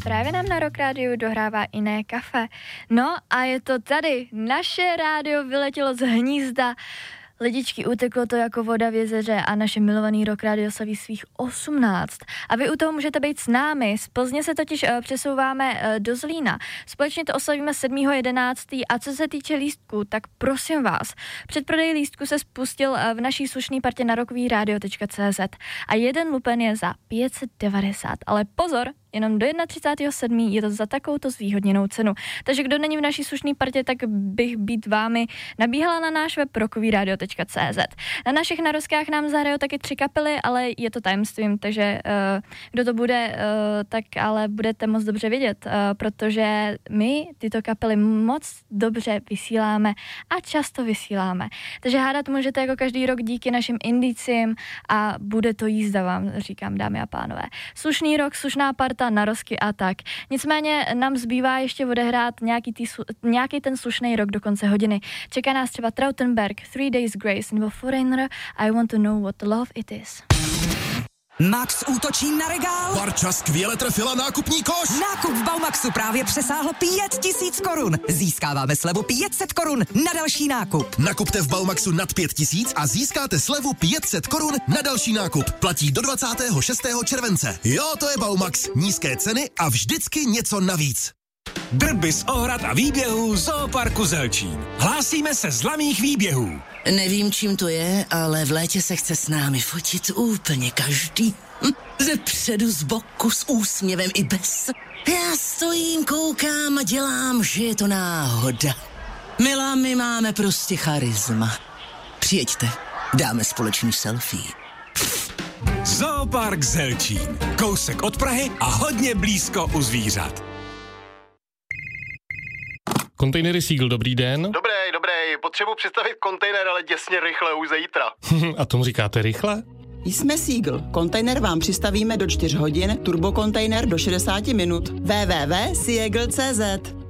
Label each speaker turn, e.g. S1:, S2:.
S1: právě nám na Rock Rádiu dohrává Iné kafe. No a je to tady, naše rádio vyletělo z hnízda, lidičky, uteklo to jako voda v jezeře a naše milovaný Rock Rádio slaví svých 18. A vy u toho můžete být s námi. Z Plzně se totiž přesouváme do Zlína. Společně to oslavíme 7.11. A co se týče lístků, tak prosím vás, předprodej lístku se spustil v naší slušný partě na rockyradio.cz a jeden lupen je za 590. Ale pozor, jenom do 31.7. je to za takovouto zvýhodněnou cenu. Takže kdo není v naší slušný partě, tak bych být vámi nabíhala na náš web rockyradio.cz. Na našich narozkách nám zahrajou taky 3 kapely, ale je to tajemstvím, takže kdo to bude, tak ale budete moc dobře vědět, protože my tyto kapely moc dobře vysíláme a často vysíláme. Takže hádat můžete jako každý rok díky našim indicím a bude to jízda, vám říkám, dámy a pánové. Slušný rok, slušná parta, narozky a tak. Nicméně nám zbývá ještě odehrát nějaký ten slušný rok do konce hodiny. Čeká nás třeba Trautenberg, 3 Days Grace nebo Foreigner, I Want to Know What Love It Is.
S2: Max útočí na regál.
S3: Barča skvěle trefila nákupní koš.
S2: Nákup v Baumaxu právě přesáhl 5000 korun. Získáváme slevu 500 korun na další nákup.
S3: Nakupte v Baumaxu nad 5000 a získáte slevu 500 korun na další nákup. Platí do 26. července. Jo, to je Baumax. Nízké ceny a vždycky něco navíc.
S4: Drby z ohrad a výběhů Zooparku Zelčín. Hlásíme se z laných výběhů.
S5: Nevím, čím to je, ale v létě se chce s námi fotit úplně každý. Ze předu, z boku, s úsměvem i bez. Já stojím, koukám a dělám, že je to náhoda. Milá, my máme prostě charisma. Přijeďte, dáme společný selfie.
S4: Zoopark Zelčín. Kousek od Prahy a hodně blízko u zvířat.
S6: Kontejnery Seagull, dobrý den.
S7: Dobrý. Potřebuji představit kontejner, ale děsně rychle, už zítra.
S6: A tomu říkáte rychle?
S8: Jsme Seagull. Kontejner vám přistavíme do 4 hodin, turbokontejner do 60 minut. www.seagull.cz